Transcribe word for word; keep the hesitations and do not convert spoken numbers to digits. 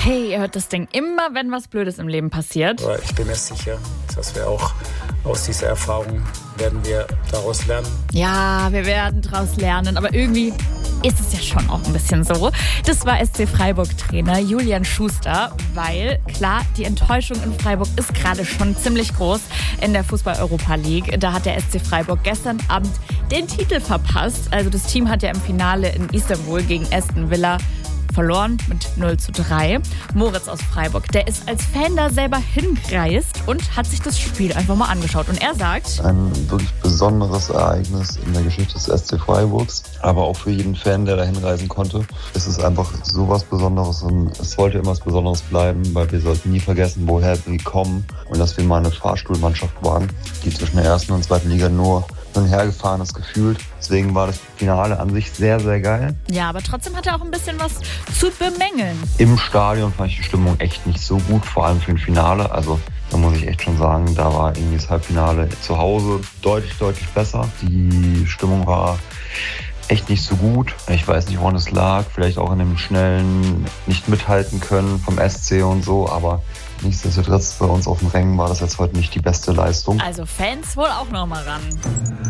Okay, ihr hört das Ding immer, wenn was Blödes im Leben passiert. Aber ich bin mir sicher, dass wir auch aus dieser Erfahrung werden wir daraus lernen. Ja, wir werden daraus lernen, aber irgendwie ist es ja schon auch ein bisschen so. Das war S C Freiburg-Trainer Julian Schuster, weil klar, die Enttäuschung in Freiburg ist gerade schon ziemlich groß in der Fußball-Europa League. Da hat der S C Freiburg gestern Abend den Titel verpasst. Also das Team hat ja im Finale in Istanbul gegen Aston Villa verloren mit null zu drei. Moritz aus Freiburg, der ist als Fan da selber hingereist und hat sich das Spiel einfach mal angeschaut. Und er sagt: Ein wirklich besonderes Ereignis in der Geschichte des S C Freiburgs, aber auch für jeden Fan, der da hinreisen konnte. Es ist einfach so was Besonderes und es sollte immer was Besonderes bleiben, weil wir sollten nie vergessen, woher wir kommen und dass wir mal eine Fahrstuhlmannschaft waren, die zwischen der ersten und zweiten Liga nur hin und her gefahren ist gefühlt. Deswegen war das Finale an sich sehr, sehr geil. Ja, aber trotzdem hat er auch ein bisschen was zu bemängeln. Im Stadion fand ich die Stimmung echt nicht so gut, vor allem für ein Finale. Also da muss ich echt schon sagen, da war irgendwie das Halbfinale zu Hause deutlich, deutlich besser. Die Stimmung war echt nicht so gut. Ich weiß nicht, woran es lag. Vielleicht auch in dem schnellen nicht mithalten können vom S C und so. Aber nichtsdestotrotz bei uns auf dem Rängen war das jetzt heute nicht die beste Leistung. Also Fans wohl auch noch mal ran.